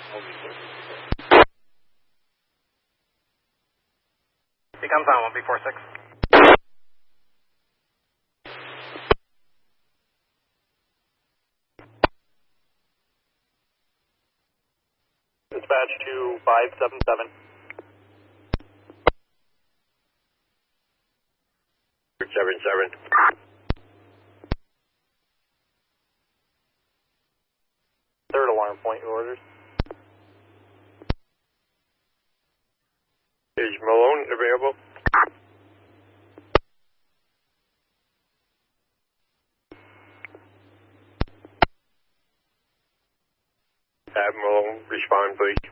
He comes on 1B46. Dispatch to 577. 77. Third alarm point, your orders. Is Malone available? Have Malone respond, please.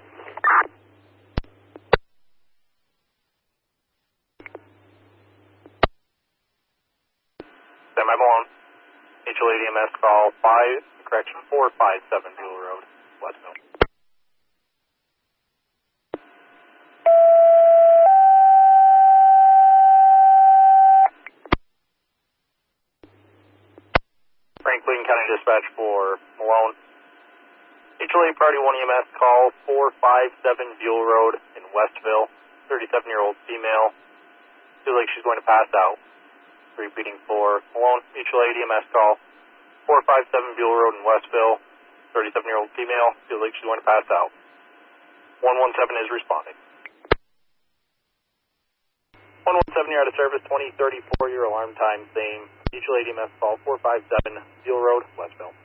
Stand by Malone. HLADMS call 457 Buell Road, Westville. Franklin County Dispatch for Malone. HLA Priority 1 EMS call 457 Buell Road in Westville. 37-year-old female. Feels like she's going to pass out. Repeating for Malone. HLA EMS call 457 Buell Road in Westville. 37-year-old female. Feels like she's going to pass out. 117 is responding. 117, you're out of service. 2034, your alarm time, same. HLA EMS call 457 Buell Road, Westville.